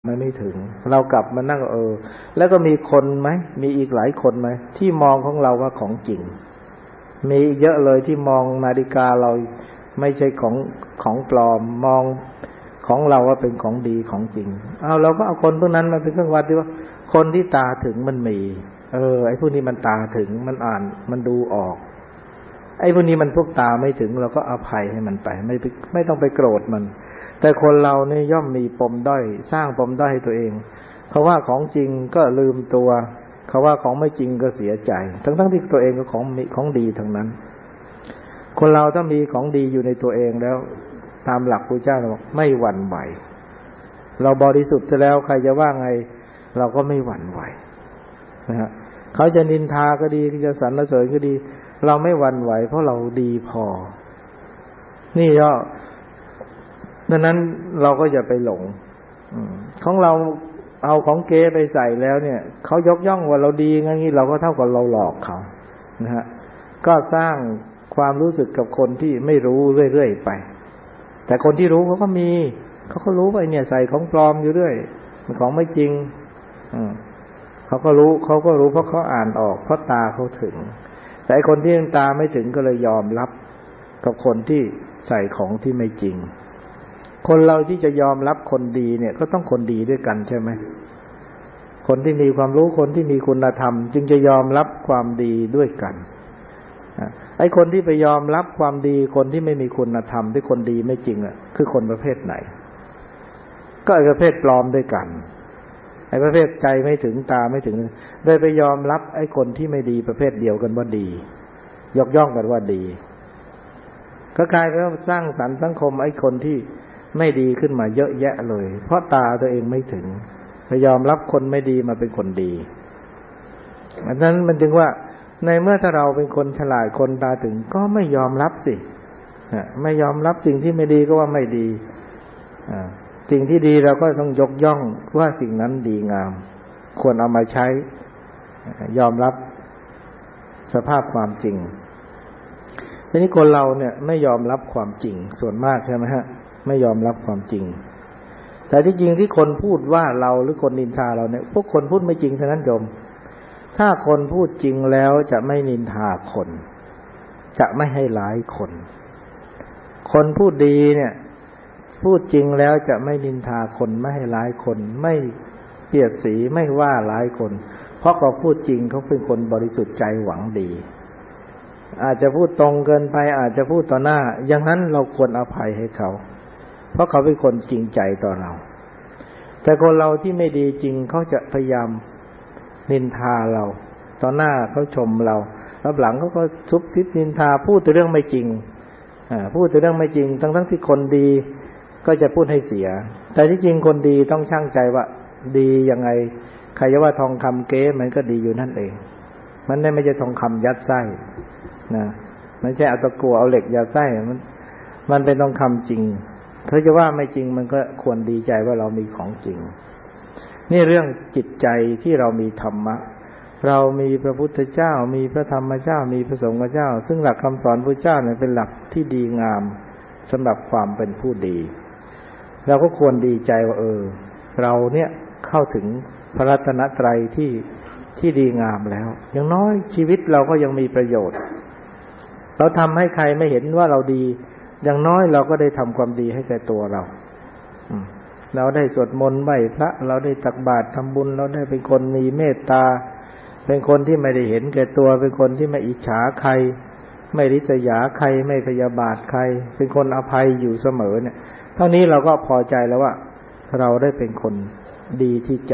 มันไม่ถึงเรากลับมานั่งแล้วก็มีคนไหมมีอีกหลายคนไหมที่มองของเราว่าของจริงมีเยอะเลยที่มองนาฬิกาเราไม่ใช่ของปลอมมองของเราว่าเป็นของดีของจริงเราก็เอาคนพวกนั้นมาเป็นเครื่องวัดดีว่าคนที่ตาถึงมันมีไอ้พวกนี้มันตาถึงมันอ่านมันดูออกไอ้พวกนี้มันพวกตาไม่ถึงเราก็อภัยให้มันไปไม่ต้องไปโกรธมันแต่คนเราเนี่ยย่อมมีปมด้อยสร้างปมด้อยให้ตัวเองเขาว่าของจริงก็ลืมตัวเขาว่าของไม่จริงก็เสียใจทั้งที่ตัวเองก็ของดีทั้งนั้นคนเราถ้ามีของดีอยู่ในตัวเองแล้วตามหลักพระเจ้าบอกไม่หวั่นไหวเราบริสุทธิ์แล้วใครจะว่าไงเราก็ไม่หวั่นไหวนะฮะเขาจะนินทาก็ดีจะสรรเสริญก็ดีเราไม่หวั่นไหวเพราะเราดีพอนี่ก็ดังนั้นเราก็อย่าไปหลงของเราเอาของเก๋ไปใส่แล้วเนี่ยเขายกย่องว่าเราดีงั้นนี่เราก็เท่ากับเราหลอกเขานะฮะก็สร้างความรู้สึกกับคนที่ไม่รู้เรื่อยๆไปแต่คนที่รู้เขาก็รู้ว่าเนี่ยใส่ของปลอมอยู่เรื่อยมันของไม่จริงเขาก็รู้เพราะเขาอ่านออกเพราะตาเขาถึงแต่คนที่ตาไม่ถึงก็เลยยอมรับกับคนที่ใส่ของที่ไม่จริงคนเราที่จะยอมรับคนดีเนี่ยก็ต้องคนดีด้วยกันใช่ไหมคนที่มีความรู้คนที่มีคุณธรรมจึงจะยอมรับความดีด้วยกันไอ้คนที่ไปยอมรับความดีคนที่ไม่มีคุณธรรมที่คนดีไม่จริงคือคนประเภทไหนก็ไอ้ประเภทปลอมด้วยกันไอ้ประเภทใจไม่ถึงตาไม่ถึงได้ไปยอมรับไอ้คนที่ไม่ดีประเภทเดียวกันว่าดียกย่องกันว่าดีก็กลายเป็นว่าสร้างสรรค์สังคมไอ้คนที่ไม่ดีขึ้นมาเยอะแยะเลยเพราะตาตัวเองไม่ถึงไปยอมรับคนไม่ดีมาเป็นคนดีอันนั้นมันจึงว่าในเมื่อถ้าเราเป็นคนฉลาดคนตาถึงก็ไม่ยอมรับสิไม่ยอมรับสิ่งที่ไม่ดีก็ว่าไม่ดีสิ่งที่ดีเราก็ต้องยกย่องว่าสิ่งนั้นดีงามควรเอามาใช้ยอมรับสภาพความจริงทีนี้คนเราเนี่ยไม่ยอมรับความจริงส่วนมากใช่ไหมฮะไม่ยอมรับความจริงแต่ที่จริงที่คนพูดว่าเราหรือคนนินทาเราเนี่ยพวกคนพูดไม่จริงทั้งนั้นโยมถ้าคนพูดจริงแล้วจะไม่นินทาคนจะไม่ให้ร้ายคนคนพูดดีเนี่ยพูดจริงแล้วจะไม่นินทาคนไม่ให้ร้ายคนไม่เปรียบสีไม่ว่าร้ายคนเพราะเขาพูดจริงเขาเป็นคนบริสุทธิ์ใจหวังดีอาจจะพูดตรงเกินไปอาจจะพูดต่อหน้าอย่างนั้นเราควรอภัยให้เขาเพราะเขาเป็นคนจริงใจต่อเราแต่คนเราที่ไม่ดีจริงเขาจะพยายามนินทาเราต่อหน้าเขาชมเราแล้วหลังเขาก็ซุบซิบนินทาพูดแต่เรื่องไม่จริงพูดแต่เรื่องไม่จริงทั้งที่คนดีก็จะพูดให้เสียแต่ที่จริงคนดีต้องชั่งใจว่าดียังไงใครจะว่าทองคำเก๊มันก็ดีอยู่นั่นเองมันไม่ใช่ทองคำยัดไส้นะไม่ใช่เอาตะกั่วเอาเหล็กยัดไส้มันเป็นทองคำจริงเขาจะว่าไม่จริงมันก็ควรดีใจว่าเรามีของจริงนี่เรื่องจิตใจที่เรามีธรรมะเรามีพระพุทธเจ้ามีพระธรรมเจ้ามีพระสงฆ์เจ้าซึ่งหลักคำสอนพระเจ้าเนี่ยเป็นหลักที่ดีงามสำหรับความเป็นผู้ดีเราก็ควรดีใจว่าเราเนี่ยเข้าถึงพระรัตนตรัยที่ดีงามแล้วอย่างน้อยชีวิตเราก็ยังมีประโยชน์เราทำให้ใครไม่เห็นว่าเราดีอย่างน้อยเราก็ได้ทำความดีให้แก่ตัวเราเราได้สวดมนต์ไหว้พระเราได้ตักบาตรทำบุญเราได้เป็นคนมีเมตตาเป็นคนที่ไม่ได้เห็นแก่ตัวเป็นคนที่ไม่อิจฉาใครไม่ริษยาใครไม่พยาบาทใครเป็นคนอภัยอยู่เสมอเนี่ยเท่านี้เราก็พอใจแล้วว่าเราได้เป็นคนดีที่ใจ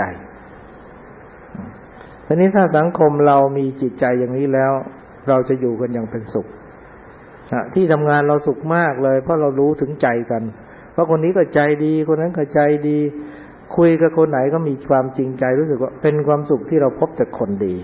ทีนี้ถ้าสังคมเรามีจิตใจอย่างนี้แล้วเราจะอยู่กันอย่างเป็นสุขที่ทำงานเราสุขมากเลยเพราะเรารู้ถึงใจกันเพราะคนนี้ก็ใจดีคนนั้นก็ใจดีคุยกับคนไหนก็มีความจริงใจรู้สึกว่าเป็นความสุขที่เราพบจากคนดี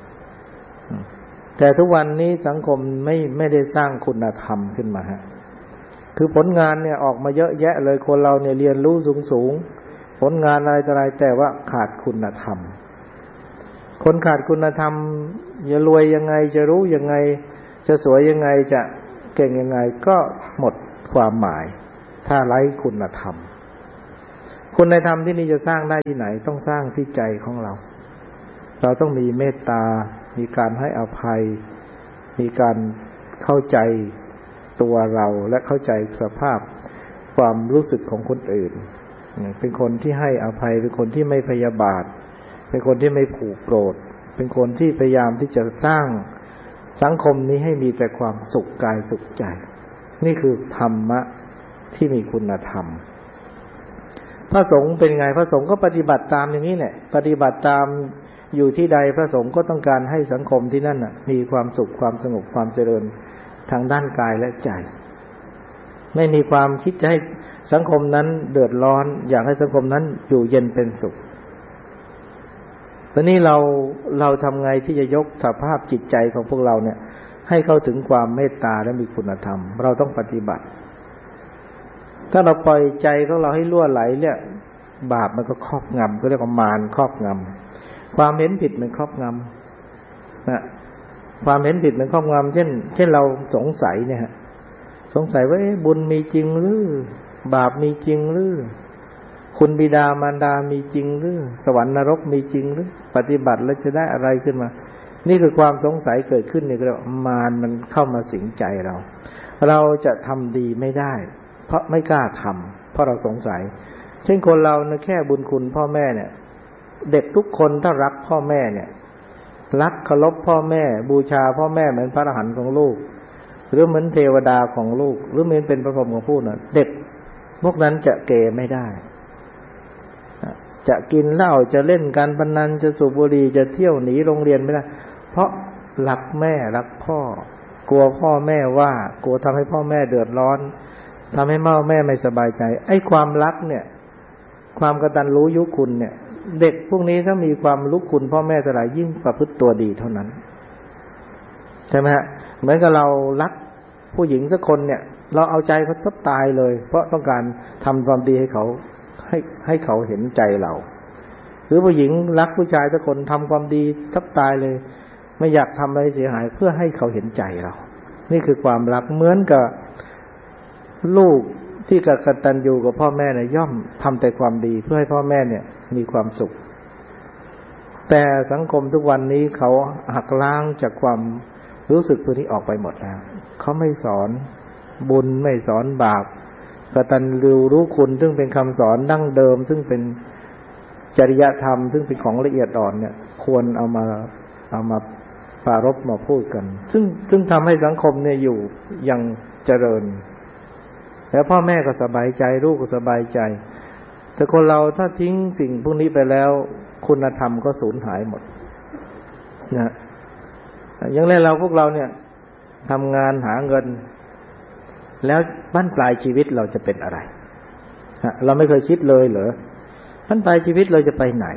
แต่ทุกวันนี้สังคมไม่ได้สร้างคุณธรรมขึ้นมาฮะคือผลงานเนี่ยออกมาเยอะแยะเลยคนเราเนี่ยเรียนรู้สูงผลงานอะไรแต่ว่าขาดคุณธรรมคนขาดคุณธรรมจะรวยยังไงจะรู้ยังไงจะสวยยังไงจะเก่งยังไงก็หมดความหมายถ้าไร้คุณธรรมคุณธรรมที่นี่จะสร้างได้ที่ไหนต้องสร้างที่ใจของเราเราต้องมีเมตตามีการให้อภัยมีการเข้าใจตัวเราและเข้าใจสภาพความรู้สึกของคนอื่นเป็นคนที่ให้อภัยเป็นคนที่ไม่พยาบาทเป็นคนที่ไม่ผูกโกรธเป็นคนที่พยายามที่จะสร้างสังคมนี้ให้มีแต่ความสุขกายสุขใจนี่คือธรรมะที่มีคุณธรรมพระสงฆ์เป็นไงพระสงฆ์ก็ปฏิบัติตามอย่างนี้แหละปฏิบัติตามอยู่ที่ใดพระสงฆ์ก็ต้องการให้สังคมที่นั่นมีความสุขความสงบความเจริญทางด้านกายและใจไม่มีความคิดจะให้สังคมนั้นเดือดร้อนอยากให้สังคมนั้นอยู่เย็นเป็นสุขตอนนี้เราทำไงที่จะยกสภาพจิตใจของพวกเราเนี่ยให้เข้าถึงความเมตตาและมีคุณธรรมเราต้องปฏิบัติถ้าเราปล่อยใจของเราให้ล่วไหลเนี่ยบาปมันก็ครอบงำก็เรียกว่ามารครอบงำความเห็นผิดมันครอบงำนะความเห็นผิดมันครอบงำเช่นเราสงสัยเนี่ยฮะสงสัยว่าบุญมีจริงหรือบาปมีจริงหรือคุณบิดามารดามีจริงหรือสวรรค์นรกมีจริงหรือปฏิบัติแล้วจะได้อะไรขึ้นมานี่คือความสงสัยเกิดขึ้นนี่ก็เรียกว่ามารมันเข้ามาสิงใจเราจะทำดีไม่ได้เพราะไม่กล้าทำเพราะเราสงสัยเช่นคนเราเนี่ยแค่บุญคุณพ่อแม่เนี่ยเด็กทุกคนถ้ารักพ่อแม่เนี่ยรักเคารพพ่อแม่บูชาพ่อแม่เหมือนพระอรหันต์ของลูกหรือเหมือนเทวดาของลูกหรือเหมือนเป็นพระพรหมของผู้นั้นเด็กพวกนั้นจะเกไม่ได้จะกินเหล้าจะเล่นการพนันจะสูบบุหรี่จะเที่ยวหนีโรงเรียนไม่ได้เพราะรักแม่รักพ่อกลัวพ่อแม่ว่ากลัวทำให้พ่อแม่เดือดร้อนทำให้พ่อแม่ไม่สบายใจไอ้ความรักเนี่ยความกตัญญูยุคุณเนี่ยเด็กพวกนี้ถ้ามีความรู้คุณพ่อแม่เท่าไหร่ยิ่งประพฤติตัวดีเท่านั้นใช่ไหมฮะเหมือนกับเรารักผู้หญิงสักคนเนี่ยเราเอาใจเขาซับตายเลยเพราะต้องการทำความดีให้เขาให้เขาเห็นใจเราหรือผู้หญิงรักผู้ชายสักคนทำความดีซับตายเลยไม่อยากทำอะไรเสียหายเพื่อให้เขาเห็นใจเรานี่คือความรักเหมือนกับลูกที่กตัญญูกับพ่อแม่เนี่ยย่อมทำแต่ความดีเพื่อให้พ่อแม่เนี่ยมีความสุขแต่สังคมทุกวันนี้เขาหักล้างจากความรู้สึกพวกนี้ออกไปหมดแล้วเขาไม่สอนบุญไม่สอนบาปกตัญญูรู้คุณซึ่งเป็นคำสอนดั้งเดิมซึ่งเป็นจริยธรรมซึ่งเป็นของละเอียดอ่อนเนี่ยควรเอามาปรารภมาพูดกันซึ่งทำให้สังคมเนี่ยอยู่อย่างเจริญแล้วพ่อแม่ก็สบายใจลูกก็สบายใจแต่คนเราถ้าทิ้งสิ่งพวกนี้ไปแล้วคุณธรรมก็สูญหายหมดนะอย่างแรกพวกเราเนี่ยทำงานหาเงินแล้วบั้นปลายชีวิตเราจะเป็นอะไรเราไม่เคยคิดเลยเหรอบั้นปลายชีวิตเราจะไปไหน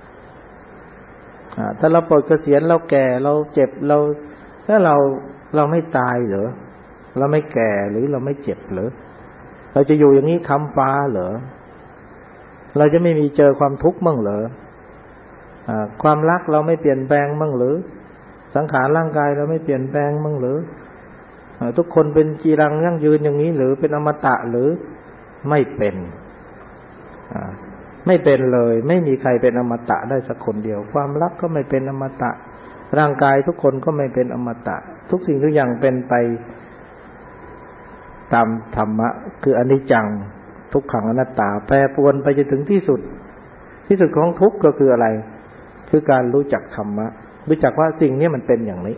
ถ้าเราปลดเกษียณเราแก่เราเจ็บถ้าเราไม่ตายเหรอเราไม่แก่หรือเราไม่เจ็บเหรอเราจะอยู่อย่างนี้ค้ำฟ้าเหรอเราจะไม่มีเจอความทุกข์มั่งเหรอความรักเราไม่เปลี่ยนแปลงมั่งหรือสังขารร่างกายเราไม่เปลี่ยนแปลงมั่งหรือทุกคนเป็นจีรังยั่งยืนอย่างนี้หรือเป็นอมตะหรือไม่เป็นไม่เป็นเลยไม่มีใครเป็นอมตะได้สักคนเดียวความรักก็ไม่เป็นอมตะร่างกายทุกคนก็ไม่เป็นอมตะทุกสิ่งทุกอย่างเป็นไปตามธรรมะคืออนิจจังทุกขังอนัตตาแปรปรวนไปจนถึงที่สุดของทุกข์ก็คืออะไรคือการรู้จักธรรมะรู้จักว่าสิ่งนี้มันเป็นอย่างนี้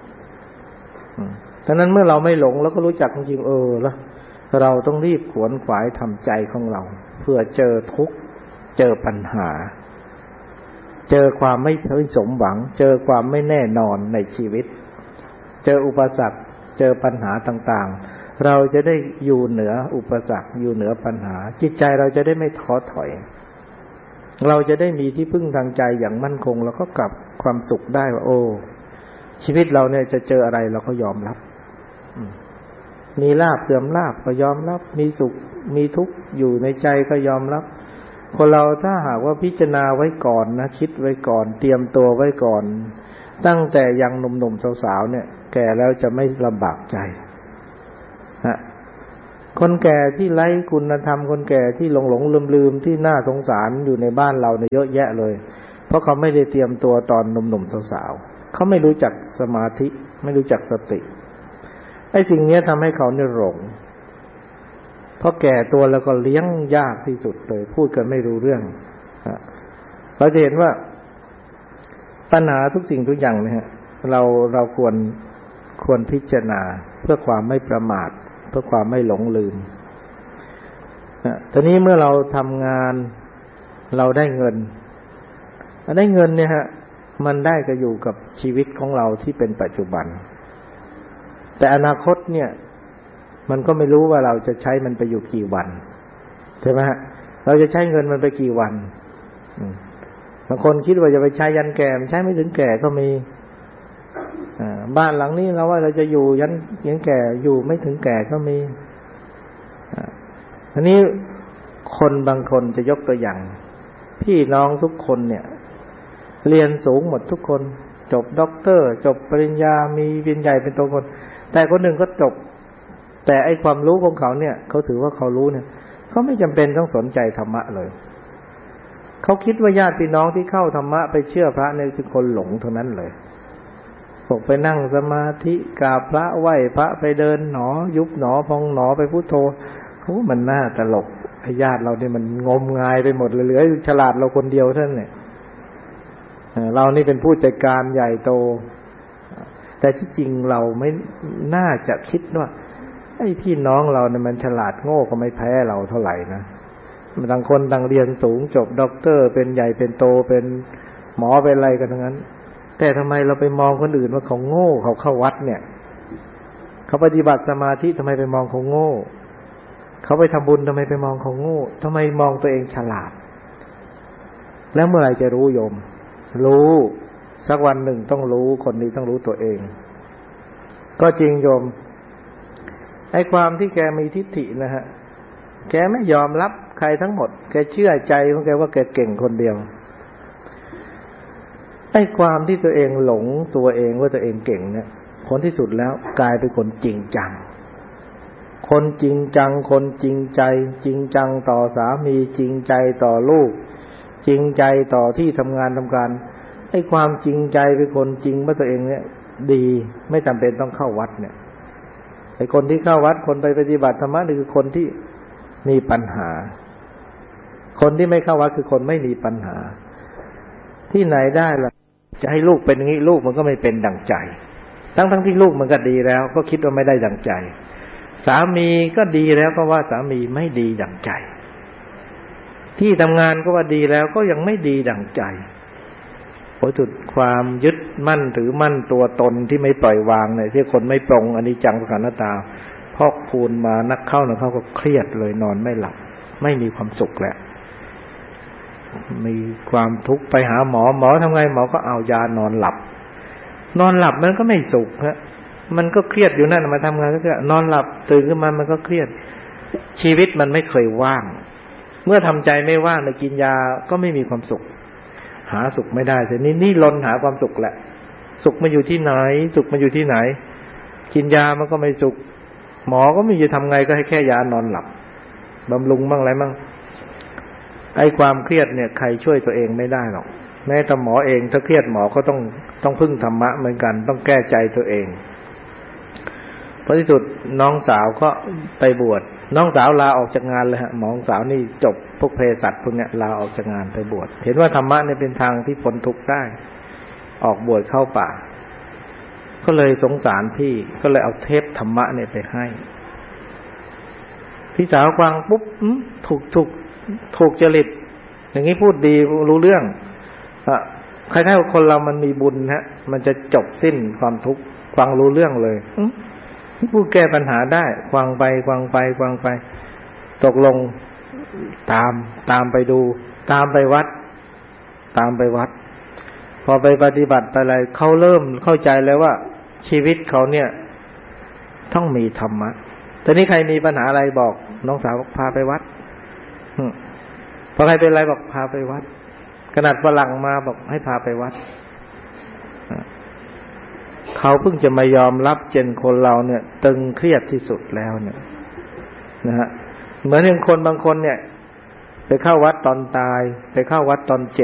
ฉะนั้นเมื่อเราไม่หลงแล้วก็รู้จักจริงแล้วเราต้องรีบขวนขวายทำใจของเราเพื่อเจอทุกข์เจอปัญหาเจอความไม่สมหวังเจอความไม่แน่นอนในชีวิตเจออุปสรรคเจอปัญหาต่างๆเราจะได้อยู่เหนืออุปสรรคอยู่เหนือปัญหาจิตใจเราจะได้ไม่ท้อถอยเราจะได้มีที่พึ่งทางใจอย่างมั่นคงแล้วก็กลับความสุขได้ว่าชีวิตเราเนี่ยจะเจออะไรเราก็ยอมรับมีลาภเสื่อมลาภก็ยอมรับมีสุขมีทุกข์อยู่ในใจก็ยอมรับคนเราถ้าหากว่าพิจารณาไว้ก่อนนะคิดไว้ก่อนเตรียมตัวไว้ก่อนตั้งแต่ยังหนุ่มๆสาวๆเนี่ยแก่แล้วจะไม่ลำบากใจคนแก่ที่ไร้คุณธรรมคนแก่ที่หลงลืมที่น่าสงสารอยู่ในบ้านเราเนี่ยเยอะแยะเลยเพราะเขาไม่ได้เตรียมตัวตอนหนุ่มๆสาวๆเขาไม่รู้จักสมาธิไม่รู้จักสติไอ้สิ่งนี้ทำให้เขาเนี่ยหลงเพราะแก่ตัวแล้วก็เลี้ยงยากที่สุดเลยพูดกันไม่รู้เรื่องเราจะเห็นว่าปัญหาทุกสิ่งทุกอย่างเนี่ยเราควรพิจารณาเพื่อความไม่ประมาทเพื่อความไม่หลงลืมตอนนี้เมื่อเราทำงานเราได้เงินเนี่ยฮะมันได้ก็อยู่กับชีวิตของเราที่เป็นปัจจุบันแต่อนาคตเนี่ยมันก็ไม่รู้ว่าเราจะใช้มันไปอยู่กี่วันใช่ไหมฮะเราจะใช้เงินมันไปกี่วันบางคนคิดว่าจะไปใช้ยันแก่มันใช้ไม่ถึงแก่ก็มีบ้านหลังนี้เราว่าเราจะอยู่ยันแก่อยู่ไม่ถึงแก่ก็มีอันนี้คนบางคนจะยกตัวอย่างพี่น้องทุกคนเนี่ยเรียนสูงหมดทุกคนจบด็อกเตอร์จบปริญญามีปริญญาเป็นตัวคนแต่คนหนึ่งก็จบแต่ไอ้ความรู้ของเขาเนี่ยเขาถือว่าเขารู้เนี่ยเขาไม่จำเป็นต้องสนใจธรรมะเลยเขาคิดว่าญาติพี่น้องที่เข้าธรรมะไปเชื่อพระเนี่ยคือคนหลงเท่านั้นเลยพวกไปนั่งสมาธิกราบพระไหว้พระไปเดินหนอยุบหนอพองหนอไปพุทโธมันน่าตลกไอ้ญาติเราเนี่ยมันงมงายไปหมดเลยเหลือฉลาดเราคนเดียวเท่านั้นเนี่ยเรานี่เป็นผู้จัดการใหญ่โตแต่ที่จริงเราไม่น่าจะคิดว่าไอ้พี่น้องเราเนี่ยมันฉลาดโง่ก็ไม่แพ้เราเท่าไหร่นะมันต่างคนต่างเรียนสูงจบด็อกเตอร์เป็นใหญ่เป็นโตเป็นหมอเป็นอะไรกันทั้งนั้นแต่ทำไมเราไปมองคนอื่นว่าเขาโง่เขาเข้าวัดเนี่ยเขาปฏิบัติสมาธิทำไมไปมองเขาโง่เขาไปทำบุญทำไมไปมองเขาโง่ทำไมมองตัวเองฉลาดแล้วเมื่อไหร่จะรู้โยมรู้สักวันหนึ่งต้องรู้คนนี้ต้องรู้ตัวเองก็จริงโยมไอ้ความที่แกมีทิฏฐินะฮะแกไม่ยอมรับใครทั้งหมดแกเชื่อใจของแกว่าแกเก่งคนเดียวไอ้ความที่ตัวเองหลงตัวเองว่าตัวเองเก่งเนี่ยผลที่สุดแล้วกลายเป็นคนจริงจังคนจริงจังคนจริงใจจริงจังต่อสามีจริงใจต่อลูกจริงใจต่อที่ทำงานทำการไอ้ความจริงใจเป็นคนจริงว่าตัวเองเนี่ยดีไม่จำเป็นต้องเข้าวัดเนี่ยไอ้คนที่เข้าวัดคนไปปฏิบัติธรรมะนี่คือคนที่มีปัญหาคนที่ไม่เข้าวัดคือคนไม่มีปัญหาที่ไหนได้ล่ะจะให้ลูกเป็นอย่างนี้ลูกมันก็ไม่เป็นดั่งใจทั้งที่ลูกมันก็ดีแล้วก็คิดว่าไม่ได้ดั่งใจสามีก็ดีแล้วก็ว่าสามีไม่ดีดั่งใจที่ทำงานก็ว่าดีแล้วก็ยังไม่ดีดั่งใจผลสุดความยึดมั่นถือมั่นตัวตนที่ไม่ปล่อยวางเนี่ยที่คนไม่ปรงอนิจจังทุกขังอนัตตาพอกพูนมานักเข้าก็เครียดเลยนอนไม่หลับไม่มีความสุขแหละมีความทุกข์ไปหาหมอทำไงหมอก็เอายานอนหลับมันก็ไม่สุขฮะมันก็เครียดอยู่นั่นมาทำงานก็นอนหลับตื่นขึ้นมามันก็เครียดชีวิตมันไม่เคยว่างเมื่อทำใจไม่ว่างในกินยาก็ไม่มีความสุขหาสุขไม่ได้แต่นี่ลนหาความสุขแหละสุขมันอยู่ที่ไหนสุขมันอยู่ที่ไหนกินยามันก็ไม่สุขหมอก็ไม่รู้จะทำไงก็ให้แค่ยานอนหลับบำรุงบ้างอะไรบ้างไอ้ความเครียดเนี่ยใครช่วยตัวเองไม่ได้หรอกแม้แต่หมอเองถ้าเครียดหมอก็ต้องพึ่งธรรมะเหมือนกันต้องแก้ใจตัวเองพอที่สุดน้องสาวก็ไปบวชน้องสาวลาออกจากงานเลยฮะหมอสาวนี่จบพวกเภสัชพวกเนี้ยลาออกจากงานไปบวชเห็นว่าธรรมะเนี่ยเป็นทางที่พ้นทุกข์ได้ออกบวชเข้าป่าก็เลยสงสารพี่ก็เลยเอาเทปธรรมะเนี่ยไปให้พี่สาวฟังปุ๊บถูกจริตอย่างนี้พูดดีรู้เรื่องใครๆคนเรามันมีบุญฮะมันจะจบสิ้นความทุกข์ฟังรู้เรื่องเลยพูดแก้ปัญหาได้ฟังไปตกลงตามไปดูตามไปวัดพอไปปฏิบัติไปอะไรเขาเริ่มเข้าใจแล้วว่าชีวิตเขาเนี่ยต้องมีธรรมะตอนนี้ใครมีปัญหาอะไรบอกน้องสาวพาไปวัดพอใครเป็นอะไรบอกพาไปวัดขนาดฝรั่งมาบอกให้พาไปวัดเขาเพิ่งจะมายอมรับเจนคนเราเนี่ยตึงเครียดที่สุดแล้วเนี่ยนะฮะเหมือนอย่างคนบางคนเนี่ยไปเข้าวัดตอนตายไปเข้าวัดตอนเจ็บ